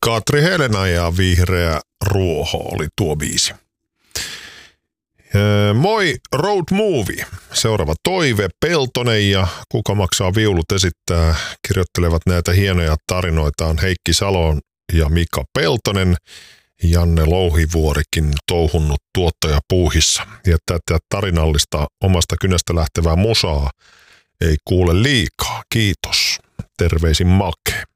Katri Helena ja Vihreä ruoho oli tuo biisi. Moi Road Movie. Seuraava toive. Peltonen ja Kuka maksaa viulut esittää. Kirjoittelevat näitä hienoja tarinoitaan Heikki Salon ja Mika Peltonen. Janne Louhivuorikin touhunnut tuottajapuuhissa. Ja tätä tarinallista omasta kynästä lähtevää musaa ei kuule liikaa. Kiitos. Terveisin Make.